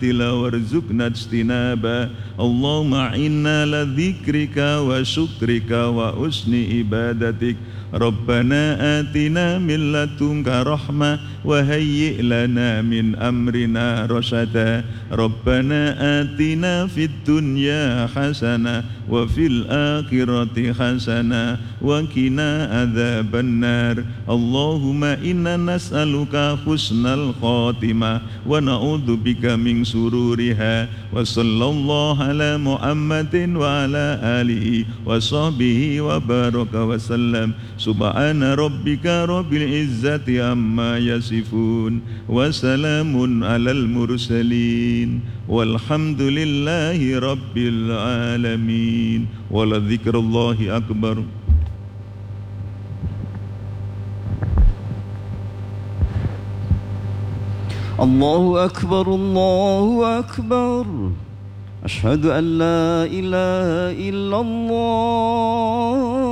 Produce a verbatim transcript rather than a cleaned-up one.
وارزقنا اجتنابا اللهم إنا لذكرك وشكرك وحسن عبادتك ربنا آتنا من لدنك رحمة وهيئ لنا من أمرنا رشدا ربنا آتنا في الدنيا حسنة وفي الآخرة حسنة وقنا عذاب النار اللهم إنا نسألك حسن الخاتمة ونعوذ بك من شرورها وصلى الله على محمد وعلى آله وصحبه وبارك وسلم سبحان ربك رب العزة عما يصفون وسلام على المرسلين والحمد لله رب العالمين ولذكر الله أكبر. الله أكبر الله أكبر أشهد أن لا إله إلا الله